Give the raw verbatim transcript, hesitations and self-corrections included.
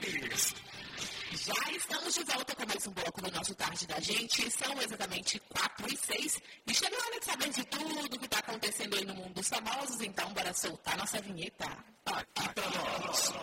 Soares. Já estamos de volta com mais um bloco do nosso Tarde da Gente. São exatamente quatro e seis. E chegou a hora de saber de tudo que está acontecendo aí no mundo dos famosos. Então, bora soltar nossa vinheta. Aqui pra nós.